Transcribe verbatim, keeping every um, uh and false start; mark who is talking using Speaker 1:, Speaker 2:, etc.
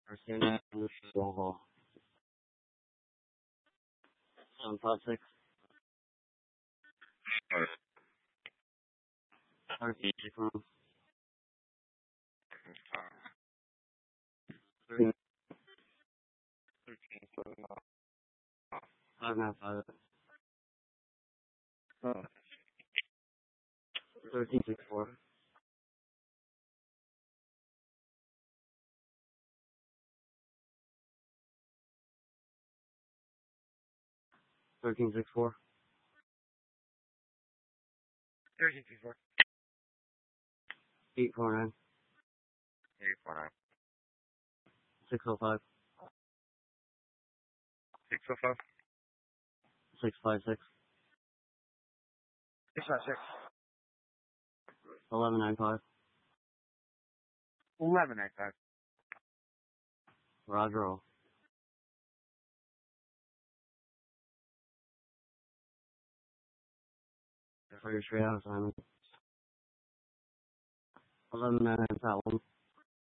Speaker 1: Our standard roll call. Seven five six. Thirteen six one. Thirteen five nine five. Thirteen six four. Thirteen six four.
Speaker 2: Thirteen six four.
Speaker 1: Eight four nine.
Speaker 2: Eight four nine.
Speaker 1: Six oh five.
Speaker 2: Six oh five.
Speaker 1: Six five six.
Speaker 2: Six five six.
Speaker 1: Eleven nine five.
Speaker 2: Eleven nine five.
Speaker 1: Roger roll. For your straight out assignment. Eleven nine nine one.